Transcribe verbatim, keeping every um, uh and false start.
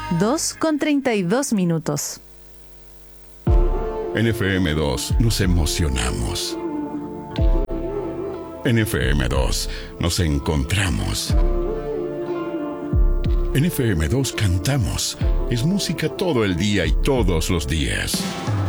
dos con treinta y dos minutos. En F M dos nos emocionamos. En F M dos nos encontramos. En F M dos cantamos. Es música todo el día y todos los días.